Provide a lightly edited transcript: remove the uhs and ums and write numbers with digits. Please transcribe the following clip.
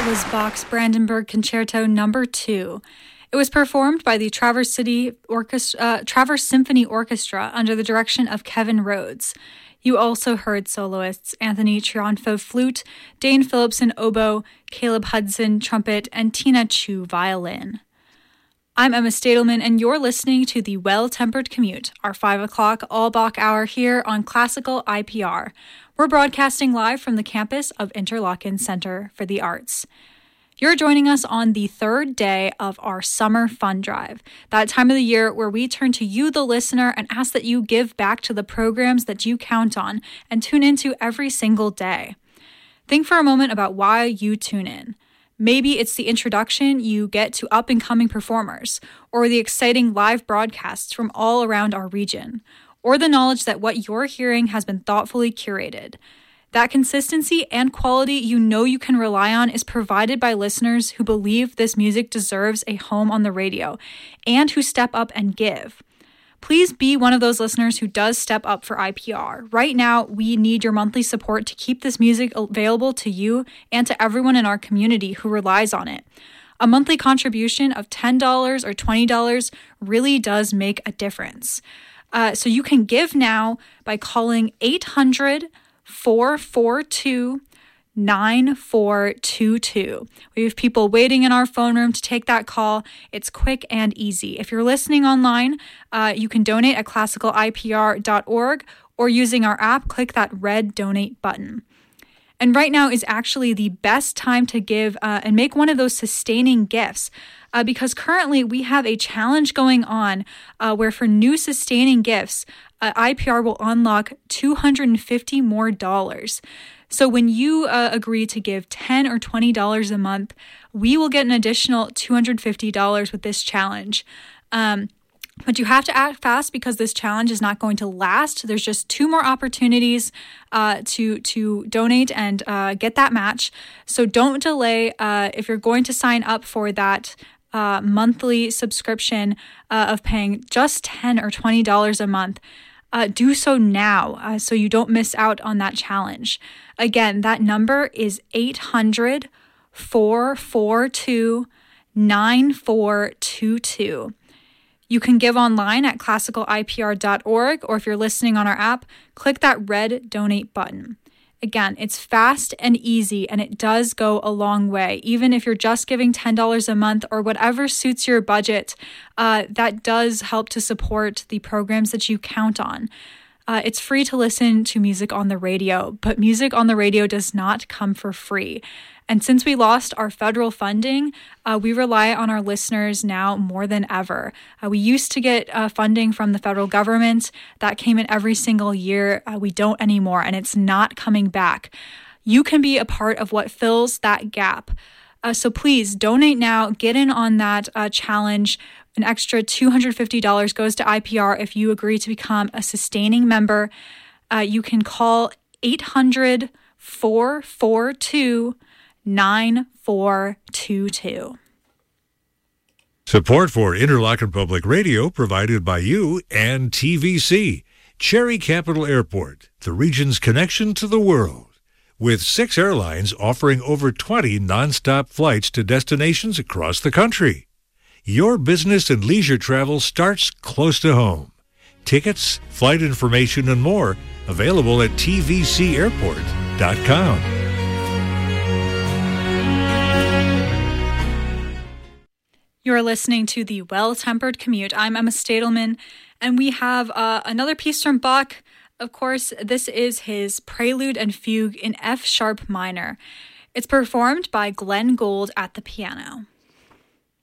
was Bach's Brandenburg Concerto No. 2. It was performed by the Traverse Symphony Orchestra under the direction of Kevin Rhodes. You also heard soloists Anthony Triunfo flute, Dane Phillipson oboe, Caleb Hudson trumpet, and Tina Chu violin. I'm Emma Stadelman, and you're listening to the Well-Tempered Commute, our 5 o'clock all-Bach hour here on Classical IPR. We're broadcasting live from the campus of Interlochen Center for the Arts. You're joining us on the third day of our Summer Fund Drive, that time of the year where we turn to you, the listener, and ask that you give back to the programs that you count on and tune into every single day. Think for a moment about why you tune in. Maybe it's the introduction you get to up-and-coming performers, or the exciting live broadcasts from all around our region, or the knowledge that what you're hearing has been thoughtfully curated. That consistency and quality you know you can rely on is provided by listeners who believe this music deserves a home on the radio, and who step up and give. Please be one of those listeners who does step up for IPR. Right now, we need your monthly support to keep this music available to you and to everyone in our community who relies on it. A monthly contribution of $10 or $20 really does make a difference. So you can give now by calling 800-442-9422. We have people waiting in our phone room to take that call. It's quick and easy. If you're listening online, you can donate at classicalipr.org, or using our app, click that red donate button. And right now is actually the best time to give and make one of those sustaining gifts, because currently we have a challenge going on where for new sustaining gifts, IPR will unlock $250 more. So when you agree to give $10 or $20 a month, we will get an additional $250 with this challenge. But you have to act fast because this challenge is not going to last. There's just 2 more opportunities to donate and get that match. So don't delay. If you're going to sign up for that monthly subscription of paying just $10 or $20 a month, do so now so you don't miss out on that challenge. Again, that number is 800-442-9422. You can give online at classicalipr.org, or if you're listening on our app, click that red donate button. Again, it's fast and easy, and it does go a long way. Even if you're just giving $10 a month or whatever suits your budget, that does help to support the programs that you count on. It's free to listen to music on the radio, but music on the radio does not come for free. And since we lost our federal funding, we rely on our listeners now more than ever. We used to get funding from the federal government. That came in every single year. We don't anymore, and it's not coming back. You can be a part of what fills that gap. So please donate now. Get in on that challenge. An extra $250 goes to IPR if you agree to become a sustaining member. You can call 800-442-9422. Support for Interlochen Public Radio provided by you and TVC, Cherry Capital Airport, the region's connection to the world. With 6 airlines offering over 20 nonstop flights to destinations across the country. Your business and leisure travel starts close to home. Tickets, flight information, and more available at tvcairport.com. You're listening to the Well-Tempered Commute. I'm Emma Stadelman, and we have another piece from Bach. Of course, this is his Prelude and Fugue in F sharp minor. It's performed by Glenn Gould at the piano.